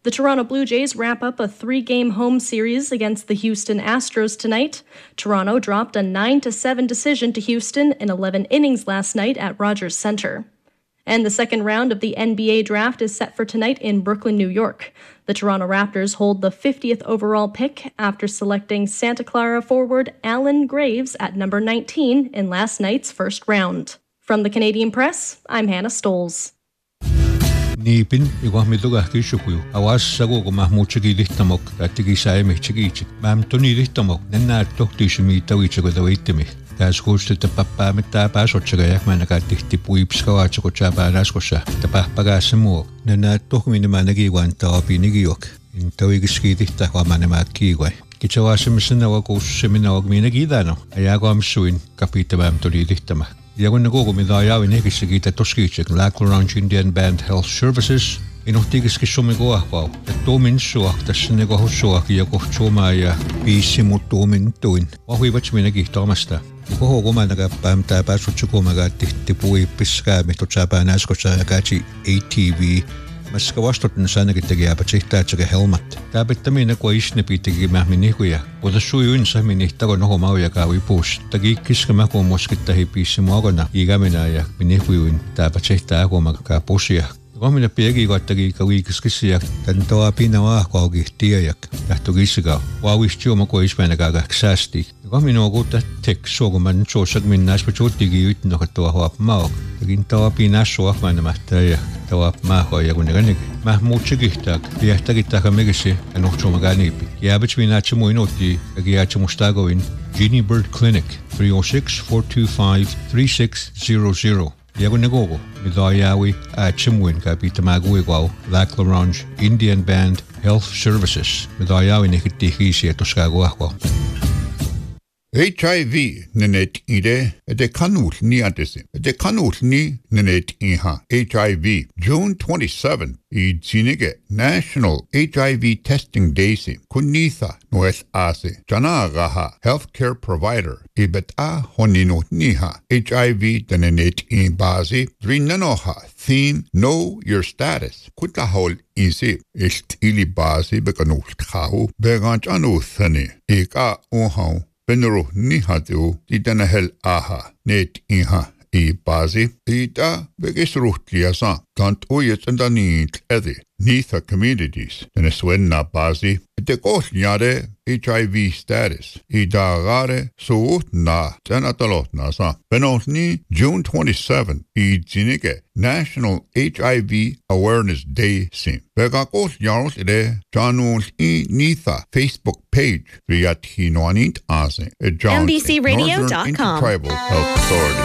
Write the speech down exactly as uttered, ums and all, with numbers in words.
The Toronto Blue Jays wrap up a three-game home series against the Houston Astros tonight. Toronto dropped a nine to seven decision to Houston in eleven innings last night at Rogers Center. And the second round of the N B A draft is set for tonight in Brooklyn, New York. The Toronto Raptors hold the fiftieth overall pick after selecting Santa Clara forward Allen Graves at number nineteen in last night's first round. From the Canadian Press, I'm Hannah Stoles. Niipin iguahmituqahkiissukuyu awaassaguu mahmuutsikilihtamok attigisaayimihtsikiitsik maamtuniilihtamok nannaattortiisimiittawiitsikutavaittimi taaskuustita pappaamittaa-paasotsikajahmanakaatihtipuipskavaatsikutsaapaalaskussa tapahpagaassamuok nannaattorminimaanagiiguan tarapiinigiuak intawigiskiitihtahuamanamaakkiiguai kitsawaasimisinnawakuussaminawak miinagiidaano ayaaguamissuin kapiittamaamtuliilihtama Yagunnagugumidaayawin hikisigita toskiitsik Lackland Ranch Indian Band Health Services inuhtigiskissumiguahpau tuuminsuaq tassiniguahussuaq yakuhtsuumaaya piissimuttuumintuin wahuivatsminagihtormasta ukohugumanagappaam taapaasutsikuumagaatihtipuiippiskaami tutsaapanaaskusaakaati A T V maskawastutun saanagittagiaapatihtaatsaga helmat taapittamiina kuaisnipiitigimahminihkuya udassuyuinsahminihtagonohumaujakaawipuus tagiikkiskamakuumuskittahi piissimuagona igaminaaya minihkuyuin taapatihtaagumakapusia Gomina piagigottagi kawikiskisiak tantoapinawaahqaugihtiayak tahtugisigau waawistjuumakuismanagagaksasti gominuaguta tek soguman soosagminnaaspachuuttigiuitnoqattuahuapmaok tagintoapinaassuaqmanamahtaaya tawapmaahoyagunaganig mahmuutsikihtaak piahtagittakamigisi anuhtuumagaaniipi kiabitsminaatsimuinuutti agiaatsimustaagoin Genie Bird Clinic three oh six, four two five, three six zero zero Yagunagogo, Midayawi, Achimwin, Kapitamaguigwao, Lackland Ranch Indian Band Health Services, Midayawi Nikitihisi at Toscaguaco. H I V nenet ide de kanul ni adesi de kanul ni nenet iha H I V June twenty-seventh I zinige National H I V Testing Days kunitha noes ase jana raha healthcare provider ibet a honino niha H I V denenet in bazi drinanoha theme know your status kutahol isi ist ili bazi bekanul khahu beganch anu thani ika ohau Benro nihatu titanahel aha net iha I bazi ita begisruhtliasa tant uyet andanit edi nitha communities Venezuela bazi de kohliare H I V status ida gare suut na tanatalot nasa benotni June twenty-seventh I zinike National H I V Awareness Day sim bega kohliaros ide janul I nitha Facebook page riat hinoanit ase N B C radio dot com Tribal Health Authority